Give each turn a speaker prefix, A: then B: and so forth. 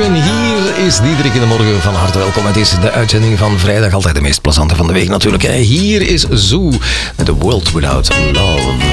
A: Goedemorgen, hier is Diederik in de morgen. Van harte welkom. Het is de uitzending van vrijdag, altijd de meest plezante van de week natuurlijk. Hier is Zoo, The World Without Love.